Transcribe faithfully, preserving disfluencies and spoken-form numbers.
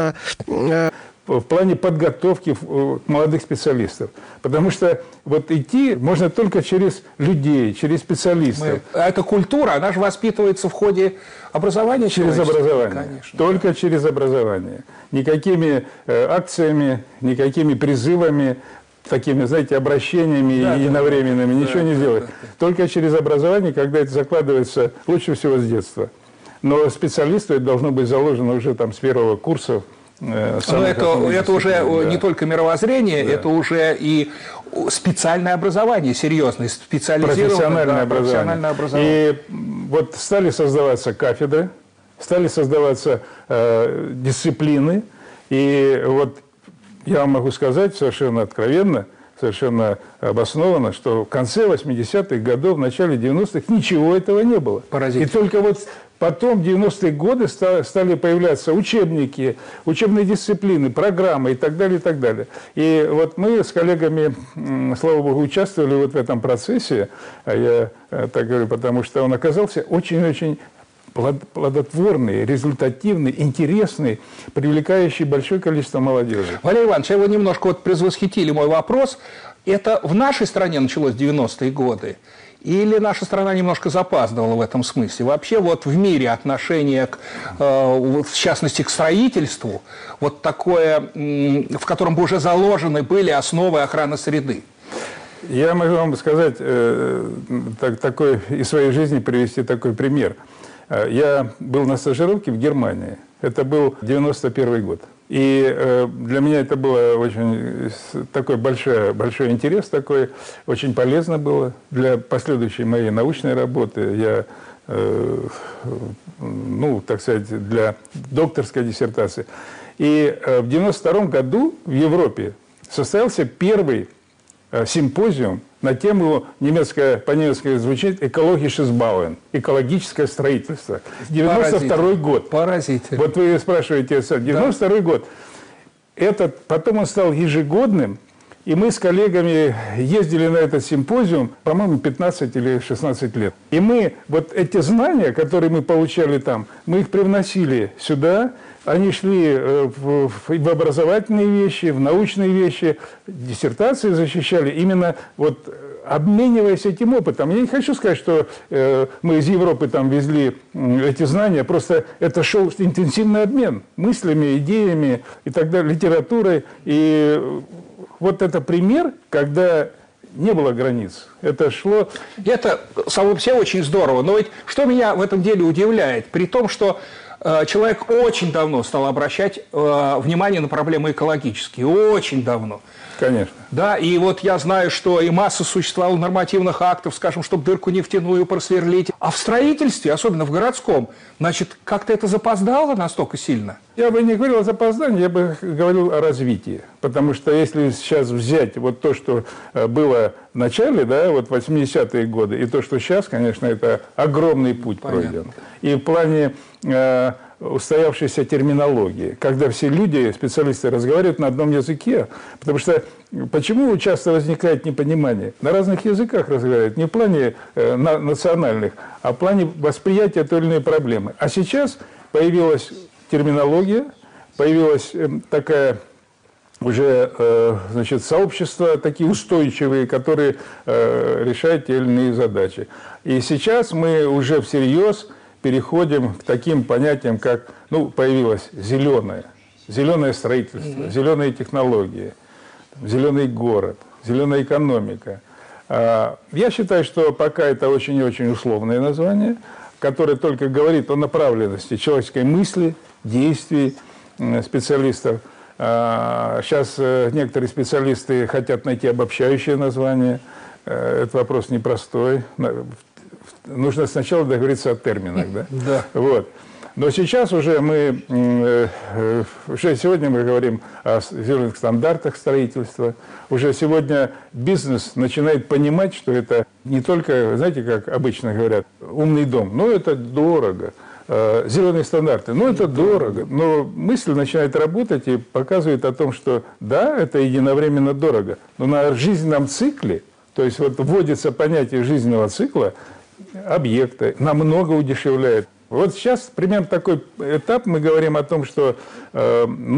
в плане подготовки молодых специалистов. Потому что вот идти можно только через людей, через специалистов. Мы, эта культура, она же воспитывается в ходе образования. Через образование. Конечно. Только через образование. Никакими э, акциями, никакими призывами, такими, знаете, обращениями да, единовременными, да, ничего да, не да, сделать. Да, да. Только через образование, когда это закладывается лучше всего с детства. Но специалисту это должно быть заложено уже там с первого курса. Э, Но это, это уже да. не только мировоззрение, да. это уже и специальное образование, серьезное, специализированное профессиональное, да, образование. профессиональное образование. И вот стали создаваться кафедры, стали создаваться э, дисциплины. И вот я вам могу сказать совершенно откровенно, совершенно обоснованно, что в конце восьмидесятых годов, в начале девяностых ничего этого не было. Поразительно. И только вот потом, в девяностые годы, стали появляться учебники, учебные дисциплины, программы и так далее, и так далее. И вот мы с коллегами, слава богу, участвовали вот в этом процессе. Я так говорю, потому что он оказался очень-очень плодотворный, результативный, интересный, привлекающий большое количество молодежи. Валерий Иванович, вы немножко вот предвосхитили мой вопрос. Это в нашей стране началось в девяностые годы? Или наша страна немножко запаздывала в этом смысле? Вообще вот в мире отношение, к, э, в частности, к строительству, вот такое, в котором бы уже заложены были основы охраны среды? Я могу вам сказать, э, так, такой, из своей жизни привести такой пример. Я был на стажировке в Германии. Это был девяносто первый год. И э, для меня это было очень такой большой, большой интерес, такой, очень полезно было для последующей моей научной работы. Я, э, ну, так сказать, для докторской диссертации. И э, в девяносто втором году в Европе состоялся первый э, симпозиум на тему, немецкая, по-немецки звучит «экологisches Bauen», экологическое строительство. девяносто второй год. Поразительно. Вот вы спрашиваете, девяносто второй да. год. Этот, потом он стал ежегодным, и мы с коллегами ездили на этот симпозиум, по-моему, пятнадцать или шестнадцать лет. И мы, вот эти знания, которые мы получали там, мы их привносили сюда, они шли в, в образовательные вещи, в научные вещи, диссертации защищали, именно вот обмениваясь этим опытом. Я не хочу сказать, что э, мы из Европы там везли эти знания, просто это шел интенсивный обмен мыслями, идеями и так далее, литературой. И вот это пример, когда не было границ. Это шло... Это само по себе очень здорово. Но ведь что меня в этом деле удивляет, при том, что э, человек очень давно стал обращать э, внимание на проблемы экологические. Очень давно. Конечно. Да, и вот я знаю, что и масса существовала нормативных актов, скажем, чтобы дырку нефтяную просверлить. А в строительстве, особенно в городском, значит, как-то это запоздало настолько сильно? Я бы не говорил о запоздании, я бы говорил о развитии. Потому что если сейчас взять вот то, что было в начале, да, вот восьмидесятые годы, и то, что сейчас, конечно, это огромный путь Понятно. пройден. И в плане э, устоявшейся терминологии, когда все люди, специалисты, разговаривают на одном языке. Потому что почему часто возникает непонимание? На разных языках разговаривают, не в плане э, на, национальных, а в плане восприятия той или иной проблемы. А сейчас появилась терминология, появилась э, такая уже э, значит, сообщества, такие устойчивые, которые э, решают те или иные задачи. И сейчас мы уже всерьез переходим к таким понятиям, как, ну, появилось зеленое, зеленое строительство, mm-hmm. зеленые технологии, зеленый город, зеленая экономика. Я считаю, что пока это очень и очень условное название, которое только говорит о направленности человеческой мысли, действий специалистов. Сейчас некоторые специалисты хотят найти обобщающее название. Этот вопрос непростой. Нужно сначала договориться о терминах, да? Да. Вот. Но сейчас уже мы, уже сегодня мы говорим о зеленых стандартах строительства. Уже сегодня бизнес начинает понимать, что это не только, знаете, как обычно говорят, умный дом, но это дорого. Зеленые стандарты, ну это дорого. Но мысль начинает работать и показывает о том, что да, это единовременно дорого. Но на жизненном цикле, то есть вот вводится понятие жизненного цикла, объекты намного удешевляет. Вот сейчас примерно такой этап, мы говорим о том, что э,